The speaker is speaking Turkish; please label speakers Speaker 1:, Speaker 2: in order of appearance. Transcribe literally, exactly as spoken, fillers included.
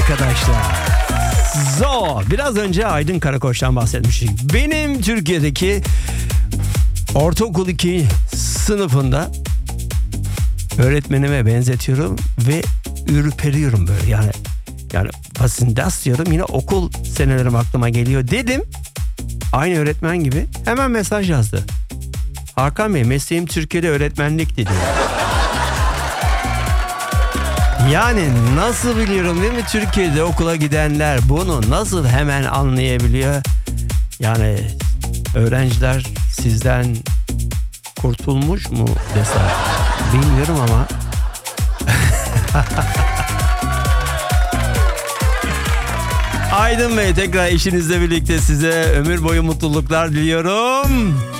Speaker 1: arkadaşlar. Zo, biraz önce Aydın Karakoç'tan bahsetmiştik. Benim Türkiye'deki ortaokul iki sınıfında öğretmenime benzetiyorum ve ürperiyorum böyle. Yani yani fasindas diyorum, yine okul senelerim aklıma geliyor dedim. Aynı öğretmen gibi hemen mesaj yazdı. Hakan Bey, mesleğim Türkiye'de öğretmenlik dedi. Yani nasıl biliyorum değil mi, Türkiye'de okula gidenler bunu nasıl hemen anlayabiliyor? Yani öğrenciler sizden kurtulmuş mu desem bilmiyorum ama Aydın Bey, tekrar eşinizle birlikte size ömür boyu mutluluklar diliyorum.